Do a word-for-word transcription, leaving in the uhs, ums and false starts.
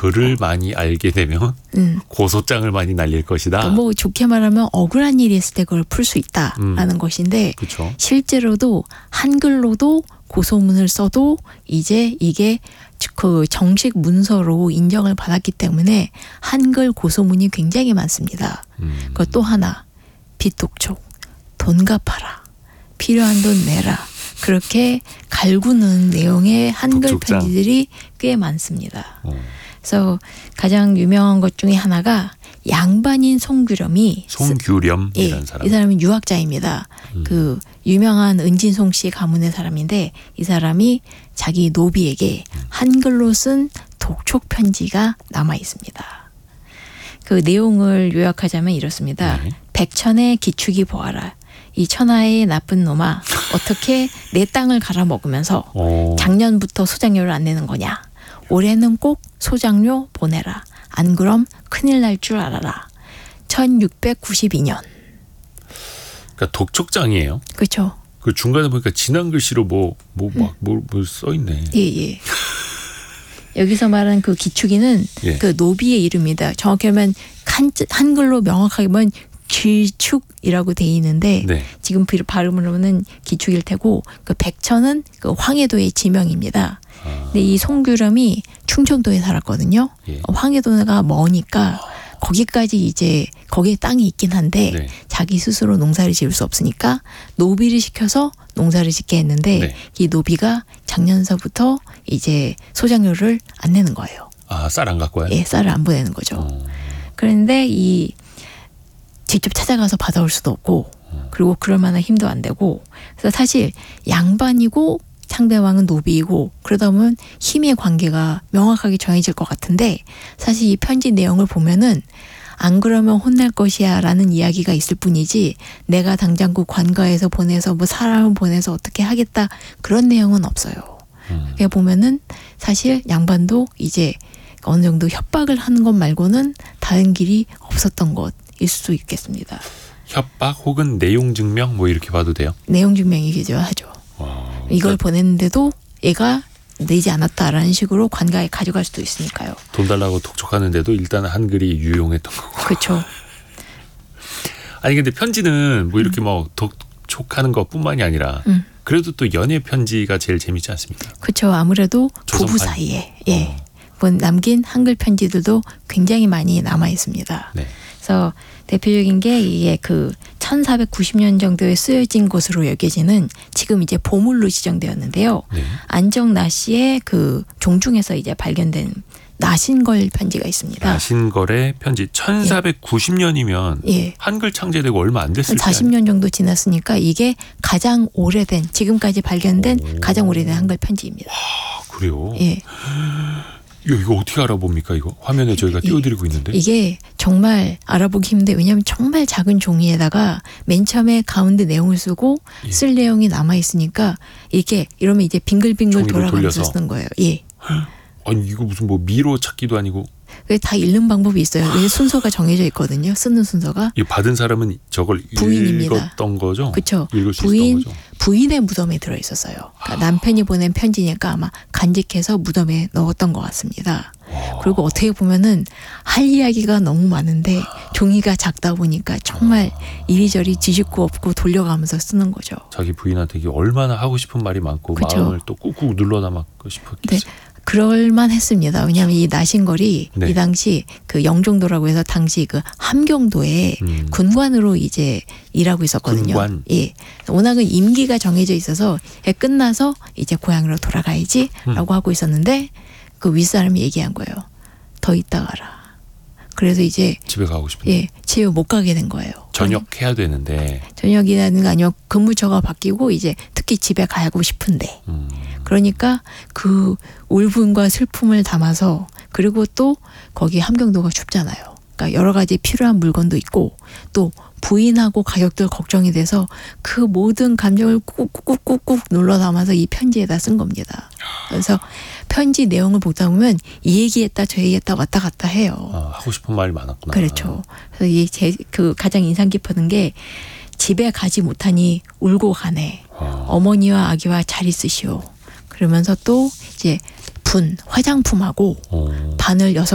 저를 많이 알게 되면 음. 고소장을 많이 날릴 것이다. 그러니까 뭐 좋게 말하면 억울한 일이 있을 때 그걸 풀 수 있다라는 음. 것인데 그쵸. 실제로도 한글로도 고소문을 써도 이제 이게 그 정식 문서로 인정을 받았기 때문에 한글 고소문이 굉장히 많습니다. 음. 그또 하나 빚독촉, 돈 갚아라, 필요한 돈 내라, 그렇게 갈구는 내용의 한글 독촉장. 편지들이 꽤 많습니다. 어. 그래서 가장 유명한 것 중에 하나가 양반인 송규렴이 송규렴이라는 예, 사람. 이 사람은 유학자입니다. 음. 그 유명한 은진송 씨 가문의 사람인데 이 사람이 자기 노비에게 한글로 쓴 독촉 편지가 남아 있습니다. 그 내용을 요약하자면 이렇습니다. 네. 백천의 기축이 보아라. 이 천하의 나쁜 놈아, 어떻게 내 땅을 갈아먹으면서 어. 작년부터 소장료를 안 내는 거냐. 올해는 꼭 소장료 보내라. 안 그럼 큰일 날 줄 알아라. 천육백구십이 년. 그러니까 독촉장이에요. 그렇죠. 그 중간에 보니까 진한 글씨로 뭐 뭐 막 뭐 뭐 써 있네. 예, 예. 여기서 말하는 그 기축이는 예. 그 노비의 이름입니다. 정확히 하면 한, 한글로 명확하게 보면 기축이라고 돼 있는데 네. 지금 발음으로는 기축일 테고 그 백천은 그 황해도의 지명입니다. 아. 근데 이 송규렴이 충청도에 살았거든요. 예. 황해도가 머니까 거기까지 이제 거기에 땅이 있긴 한데 네. 자기 스스로 농사를 지을 수 없으니까 노비를 시켜서 농사를 짓게 했는데 네. 이 노비가 작년서부터 이제 소장료를 안 내는 거예요. 아, 쌀 안 갖고 와요? 예, 쌀을 안 보내는 거죠. 어. 그런데 이 직접 찾아가서 받아올 수도 없고 그리고 그럴 만한 힘도 안 되고 그래서 사실 양반이고 상대방은 노비이고 그러다 보면 힘의 관계가 명확하게 정해질 것 같은데 사실 이 편지 내용을 보면은 안 그러면 혼날 것이야 라는 이야기가 있을 뿐이지 내가 당장 그 관가에서 보내서 뭐 사람을 보내서 어떻게 하겠다 그런 내용은 없어요. 음. 그게 보면은 사실 양반도 이제 어느 정도 협박을 하는 것 말고는 다른 길이 없었던 것일 수도 있겠습니다. 협박 혹은 내용 증명 뭐 이렇게 봐도 돼요? 내용 증명이기도 하죠. 와, 이걸 그러니까 보냈는데도 얘가 내지 않았다라는 식으로 관가에 가져갈 수도 있으니까요. 돈 달라고 독촉하는데도 일단 한글이 유용했던 거고. 그렇죠. 아니 근데 편지는 뭐 이렇게 뭐 독촉하는 것뿐만이 아니라 음. 그래도 또 연애 편지가 제일 재밌지 않습니까? 그렇죠. 아무래도 부부 조선판. 사이에 예. 어. 뭐 남긴 한글 편지들도 굉장히 많이 남아 있습니다. 네. 그래서 대표적인 게 이게 그 천사백구십 년 정도에 쓰여진 것으로 여겨지는 지금 이제 보물로 지정되었는데요. 네. 안정나 씨의 그 종중에서 이제 발견된 나신걸 편지가 있습니다. 나신걸의 편지 천사백구십 년이면 예. 한글 창제되고 얼마 안 됐을 한 때 사십 년 정도 지났으니까 이게 가장 오래된 지금까지 발견된 오. 가장 오래된 한글 편지입니다. 아, 그래요? 예. 이거, 이거 어떻게 알아봅니까? 이거 화면에 저희가 띄워드리고 있는데. 이게 정말 알아보기 힘든데 왜냐하면 정말 작은 종이에다가 맨 처음에 가운데 내용을 쓰고 예. 쓸 내용이 남아 있으니까 이렇게 이러면 이제 빙글빙글 종이를 돌아가면서 돌려서. 쓰는 거예요. 예. 아니 이거 무슨 뭐 미로 찾기도 아니고 그게 다 읽는 방법이 있어요. 왜 순서가 정해져 있거든요. 쓰는 순서가. 이 받은 사람은 저걸 부인입니다. 읽었던 거죠? 그렇죠. 읽을 수 부인 있었던 거죠. 부인의 무덤에 들어 있었어요. 그러니까 남편이 보낸 편지니까 아마 간직해서 무덤에 넣었던 것 같습니다. 와. 그리고 어떻게 보면은 할 이야기가 너무 많은데 종이가 작다 보니까 정말 이리저리 뒤집고 엎고 돌려가면서 쓰는 거죠. 자기 부인한테 이게 얼마나 하고 싶은 말이 많고 그쵸. 마음을 또 꾹꾹 눌러 담았고 싶었겠어요. 네. 그럴만 했습니다. 왜냐하면 이 나신걸이 네. 이 당시 그 영종도라고 해서 당시 그 함경도에 음. 군관으로 이제 일하고 있었거든요. 군관. 예. 워낙은 임기가 정해져 있어서 끝나서 이제 고향으로 돌아가야지라고 음. 하고 있었는데 그 윗사람이 얘기한 거예요. 더 있다 가라. 그래서 이제 집에 가고 싶은데 예, 집에 못 가게 된 거예요. 저녁 해야 되는데 저녁이라는 거 아니면 근무처가 바뀌고 이제 특히 집에 가고 싶은데 음. 그러니까 그 울분과 슬픔을 담아서 그리고 또 거기 함경도가 춥잖아요. 그러니까 여러 가지 필요한 물건도 있고 또 부인하고 가족들 걱정이 돼서 그 모든 감정을 꾹꾹꾹꾹 눌러 담아서 이 편지에다 쓴 겁니다. 그래서 편지 내용을 보다 보면 이 얘기했다 저 얘기했다 왔다 갔다 해요. 아, 하고 싶은 말이 많았구나. 그렇죠. 그래서 이 제 그 가장 인상 깊었던 게 집에 가지 못하니 울고 가네. 아. 어머니와 아기와 잘 있으시오. 그러면서 또 이제 분 화장품하고 어. 바늘 여섯